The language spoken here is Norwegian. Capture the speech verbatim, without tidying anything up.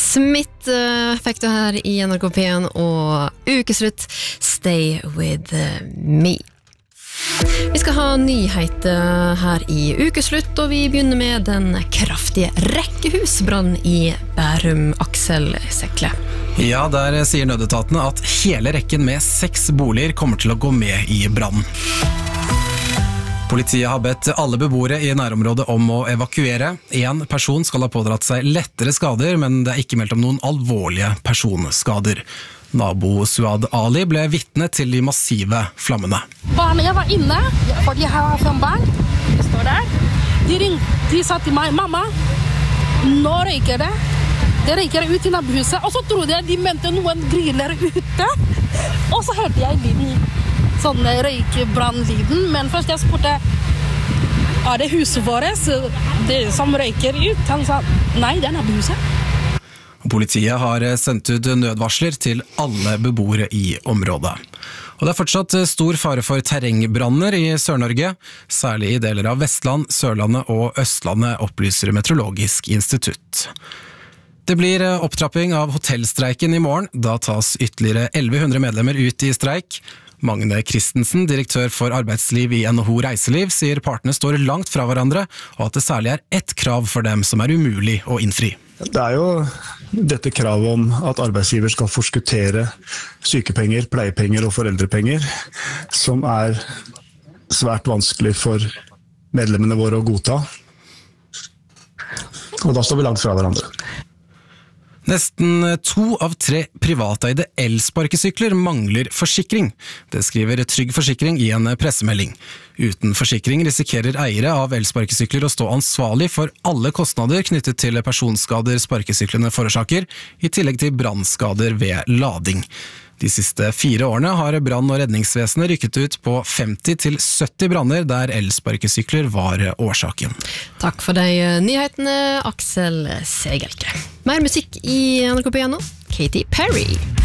Smith uh, fikk du her i N R K P en og ukeslutt Stay With Me. Vi skal ha nyheter her i ukeslutt, og vi begynner med den kraftige rekkehusbrann i Bærum. Aksel Sekle. Ja, der sier nødetatene at hele rekken med seks boliger kommer til å gå med i brannen. Politiet har bedt alle beboere i nærområdet om å evakuere. En person skal ha pådratt seg lettere skader, men det er ikke meldt om noen alvorlige personskader. Nabo Suad Ali ble vitne til de massive flammene. Barna jeg var inne, for jeg har fem barn. De står der. De ringte, de sa til meg, mamma, nå røyker det. Det røyker ut i nabohuset. Og så trodde jeg de mente noen griller ute. Og så hørte jeg lyden, sånn røykebrannlyden. Men først jeg spurte, er det huset vårt, det som røyker ut? Han sa, nei, det er nabohuset. Politiet har sendt ut nødvarsler til alle beboere i området. Og det er fortsatt stor fare for terrengbranner i Sør-Norge, særlig i deler av Vestland, Sørlandet og Østlandet, opplyser Meteorologisk institutt. Det blir opptrapping av hotellstreiken i morgen. Da tas ytterligere elleve hundre medlemmer ut i streik. Magne Christensen, direktør for arbeidsliv i N H O Reiseliv, sier partene står langt fra hverandre, og at det særlig er ett krav for dem som er umulig å innfri. Det er jo dette kravet om at arbeidsgiver skal forskuttere sykepenger, pleiepenger og foreldrepenger, som er svært vanskelig for medlemmene våre å godta. Og da står vi langt fra hverandre. Nesten to av tre privateide elsparkesykler mangler forsikring. Det skriver Trygg Forsikring i en pressemelding. Uten forsikring risikerer eiere av elsparkesykler å stå ansvarlig for alle kostnader knyttet til personskader sparkesyklene forårsaker, i tillegg til brannskader ved lading. De siste fire årene har brann- og redningsvesenet rykket ut på femti til sytti branner der elsparkesykler var årsaken. Takk for de nyhetene, Aksel Segelke. Mer musikk i N R K P en nå. Katy Perry.